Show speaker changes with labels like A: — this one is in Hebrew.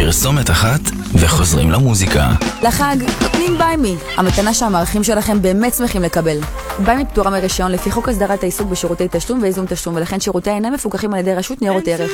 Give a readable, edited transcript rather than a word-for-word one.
A: פרסומת אחת וחוזרים למוזיקה.
B: לחג, נותנים ביימי. המתנה שהמערכים שלכם באמת שמחים לקבל. ביימי פטורה מרישיון לפי חוק הסדרת העיסוק בשירותי תשלום ואיזון תשלום, ולכן שירותי אינם מפוקחים על ידי רשות ניירות ערך.